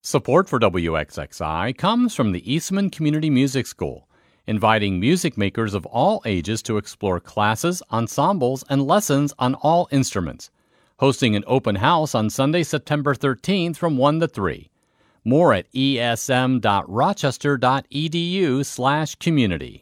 Support for WXXI comes from the Eastman Community Music School, inviting music makers of all ages to explore classes, ensembles, and lessons on all instruments. Hosting an open house on Sunday, September 13th from 1 to 3. More at esm.rochester.edu/community.